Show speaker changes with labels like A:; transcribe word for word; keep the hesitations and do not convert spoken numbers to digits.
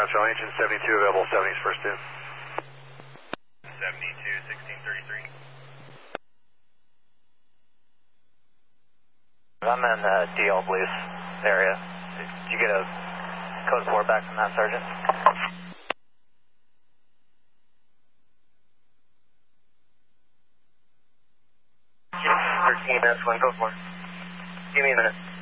A: Charlie Engine seventy-two available, seventies first two.
B: seventy-two, sixteen thirty-three.
C: I'm in the D L Blues area. Did you get a code four back from that, Sergeant?
D: thirteen, that's one, go for it. Give me a minute.